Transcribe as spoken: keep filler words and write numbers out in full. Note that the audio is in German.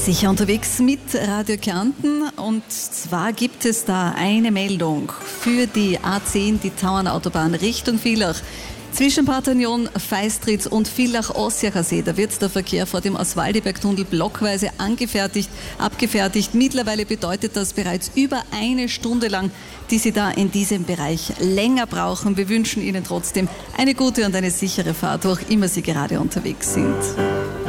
Sicher unterwegs mit Radio Kärnten, und zwar gibt es da eine Meldung für die A zehn, die Tauernautobahn Richtung Villach. Zwischen Partagnon, Feistritz und Villach-Ossiacher See, da wird der Verkehr vor dem Oswaldiberg-Tunnel blockweise angefertigt, abgefertigt. Mittlerweile bedeutet das bereits über eine Stunde lang, die Sie da in diesem Bereich länger brauchen. Wir wünschen Ihnen trotzdem eine gute und eine sichere Fahrt, wo auch immer Sie gerade unterwegs sind.